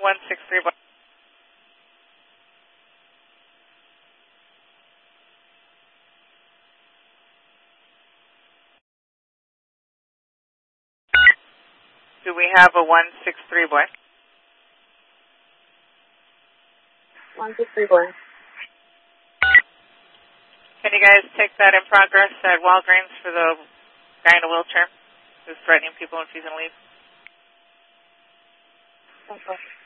163 boy. Do we have a 163 boy? 163 boy. Can you guys take that in progress at Walgreens for the guy in a wheelchair who's threatening people if he's going to leave? Okay.